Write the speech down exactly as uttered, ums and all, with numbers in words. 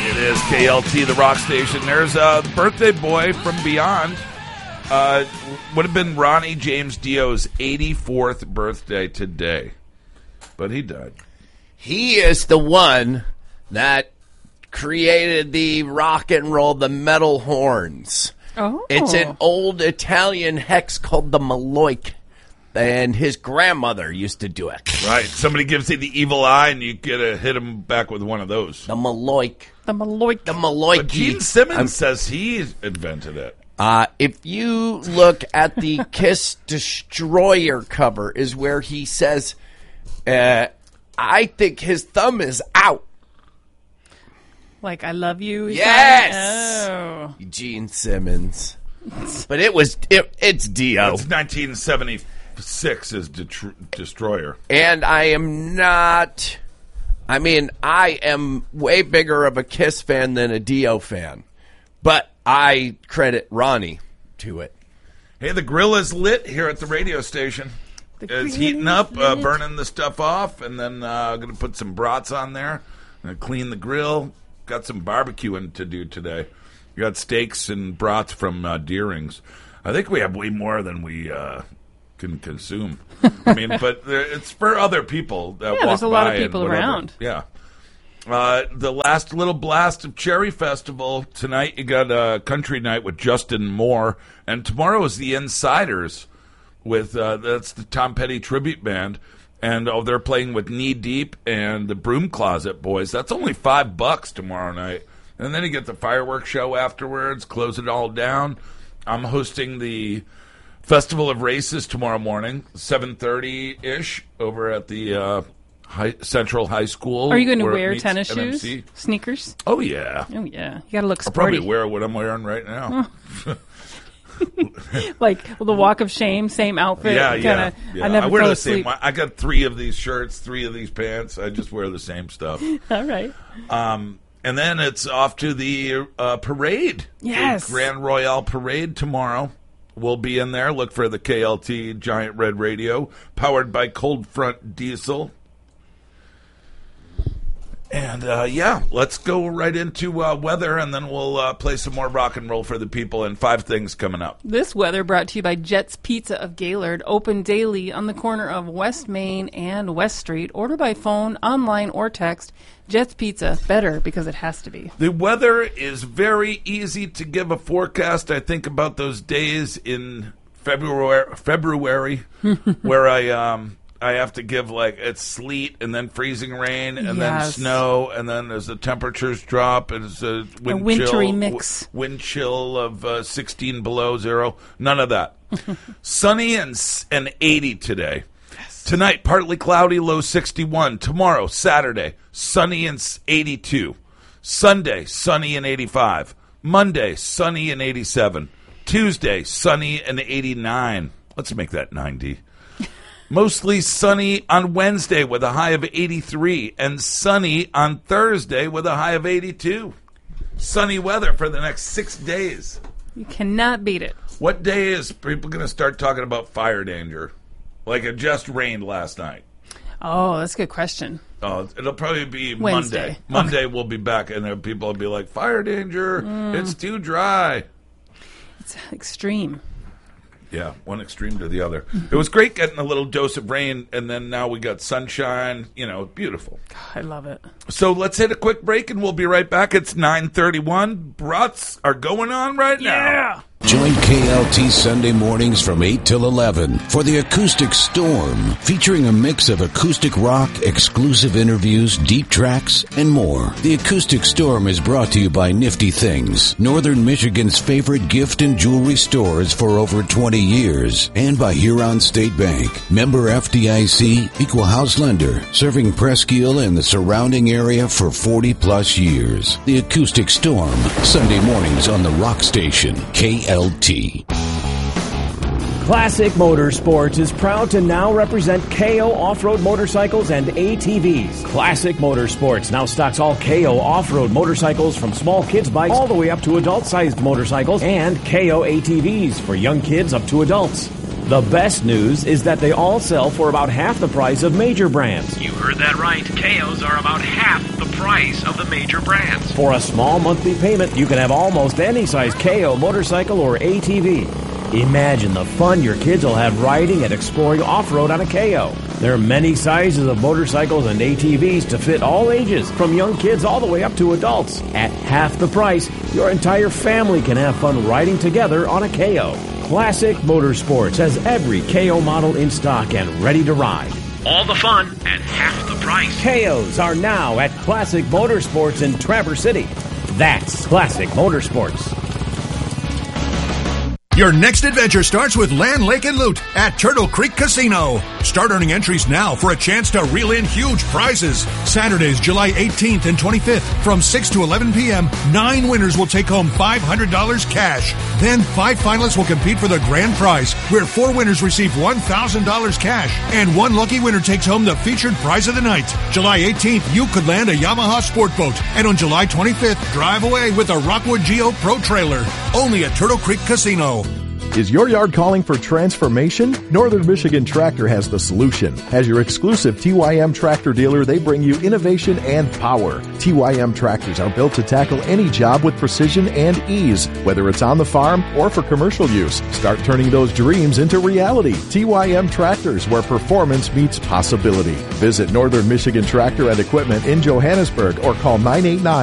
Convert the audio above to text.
It is K L T, the rock station. There's a birthday boy from beyond. Uh, would have been Ronnie James Dio's eighty-fourth birthday today, but he died. He is the one that created the rock and roll, the metal horns. Oh. It's an old Italian hex called the Maloik, and his grandmother used to do it. Right. Somebody gives you the evil eye, and you get to hit him back with one of those. The Maloik. The Maloik. The Maloik. But Gene Simmons I'm, says he invented it. Uh, if you look at the Kiss Destroyer cover, is where he says, uh, I think his thumb is out. Like, I love you? Yes! Oh. Gene Simmons. But it was, it, it's Dio. It's nineteen seventy-six is De- Destroyer. And I am not, I mean, I am way bigger of a Kiss fan than a Dio fan. But I credit Ronnie to it. Hey, the grill is lit here at the radio station. The it's heating up, uh, burning the stuff off, and then I'm uh, going to put some brats on there. I'm going to clean the grill. Got some barbecuing to do today. We got steaks and brats from uh, Deering's. I think we have way more than we uh, can consume. I mean, but there, it's for other people that yeah, walk by. There's a lot of people around. Yeah. Uh, the last little blast of Cherry Festival. Tonight you got a country night with Justin Moore. And tomorrow is the Insiders with, uh, that's the Tom Petty tribute band. And oh, they're playing with Knee Deep and the Broom Closet Boys. That's only five bucks tomorrow night. And then you get the fireworks show afterwards, close it all down. I'm hosting the Festival of Races tomorrow morning, seven thirty-ish, over at the uh, high, Central High School. Are you going to wear tennis N M C. shoes? Sneakers? Oh, yeah. Oh, yeah. You got to look I'll sporty. probably wear what I'm wearing right now. Oh. Like well, the walk of shame, same outfit. Yeah, kinda, yeah. yeah. I never I wear fell the asleep. same one. I got three of these shirts, three of these pants. I just wear the same stuff. All right. Um, and then it's off to the uh, parade. Yes. The Grand Royale Parade tomorrow. We'll be in there. Look for the K L T Giant Red Radio, powered by Cold Front Diesel. And, uh, yeah, let's go right into uh, weather, and then we'll uh, play some more rock and roll for the people, and five things coming up. This weather brought to you by Jet's Pizza of Gaylord, open daily on the corner of West Main and West Street. Order by phone, online, or text. Jet's Pizza, better because it has to be. The weather is very easy to give a forecast. I think about those days in February, February where I... Um, I have to give, like, it's sleet and then freezing rain and yes. then snow, and then as the temperatures drop, it's a wind a wintry chill, mix. W- wind chill of uh, sixteen below zero. None of that. Sunny and and eighty today. Yes. Tonight, partly cloudy, low sixty-one. Tomorrow, Saturday, sunny and eighty-two. Sunday, sunny and eighty-five. Monday, sunny and eighty-seven. Tuesday, sunny and eighty-nine. Let's make that ninety. Mostly sunny on Wednesday with a high of eighty-three, and sunny on Thursday with a high of eighty-two. Sunny weather for the next six days. You cannot beat it. What day is people going to start talking about fire danger? Like it just rained last night. Oh, that's a good question. Oh, it'll probably be Wednesday. Monday. Monday okay. We'll be back, and then people will be like, fire danger, mm. it's too dry. It's extreme. Yeah, one extreme to the other. It was great getting a little dose of rain, and then now we got sunshine. You know, beautiful. God, I love it. So let's hit a quick break, and we'll be right back. It's nine thirty-one. Brats are going on right now. Yeah. Join K L T Sunday mornings from eight till eleven for the Acoustic Storm, featuring a mix of acoustic rock, exclusive interviews, deep tracks, and more. The Acoustic Storm is brought to you by Nifty Things, Northern Michigan's favorite gift and jewelry stores for over twenty years, and by Huron State Bank, member F D I C, equal house lender, serving Presque Isle and the surrounding area for forty plus years. The Acoustic Storm, Sunday mornings on the Rock Station, K L T. Classic Motorsports is proud to now represent K O off-road motorcycles and A T Vs. Classic Motorsports now stocks all K O off-road motorcycles from small kids bikes all the way up to adult-sized motorcycles and K O A T Vs for young kids up to adults. The best news is that they all sell for about half the price of major brands. You heard that right. K Os are about half the price of the major brands. For a small monthly payment, you can have almost any size K O motorcycle or A T V. Imagine the fun your kids will have riding and exploring off-road on a K O. There are many sizes of motorcycles and A T Vs to fit all ages, from young kids all the way up to adults. At half the price, your entire family can have fun riding together on a K O. Classic Motorsports has every K O model in stock and ready to ride. All the fun at half the price. K Os are now at Classic Motorsports in Traverse City. That's Classic Motorsports. Your next adventure starts with Land, Lake, and Loot at Turtle Creek Casino. Start earning entries now for a chance to reel in huge prizes. Saturdays, July eighteenth and twenty-fifth from six to eleven p.m., nine winners will take home five hundred dollars cash. Then five finalists will compete for the grand prize, where four winners receive one thousand dollars cash, and one lucky winner takes home the featured prize of the night. July eighteenth, you could land a Yamaha sport boat, and on July twenty-fifth, drive away with a Rockwood Geo Pro trailer. Only at Turtle Creek Casino. Is your yard calling for transformation? Northern Michigan Tractor has the solution. As your exclusive T Y M tractor dealer, they bring you innovation and power. T Y M tractors are built to tackle any job with precision and ease, whether it's on the farm or for commercial use. Start turning those dreams into reality. T Y M Tractors, where performance meets possibility. Visit Northern Michigan Tractor and Equipment in Johannesburg or call nine eight nine